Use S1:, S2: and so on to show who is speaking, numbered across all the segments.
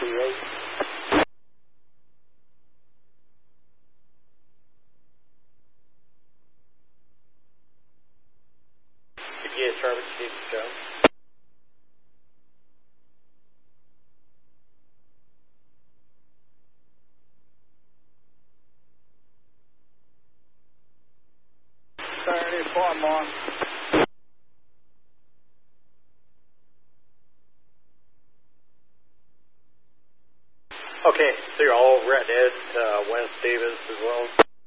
S1: 528.
S2: GPS Charlie, Steve Jones.
S1: More.
S2: Okay, so you're all red at West Davis as well.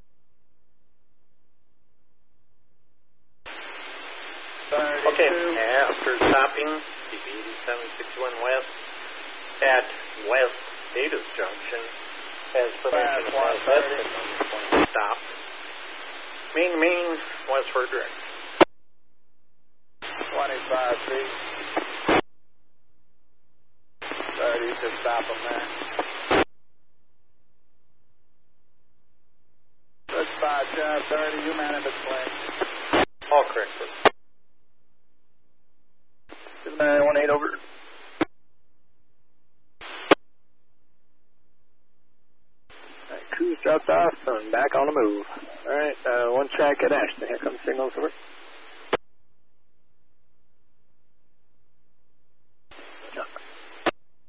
S2: Okay, after stopping CB 8761 West at West Davis Junction, has permission to pass that stop. Main, westward direct.
S1: 25 feet. 30 to stop them there. Let's 5 30, you man in between.
S2: All correct, sir.
S1: 918 over. Alright, cruise dropped off and back on the move. Alright, one track at Ashton. Here comes signals over.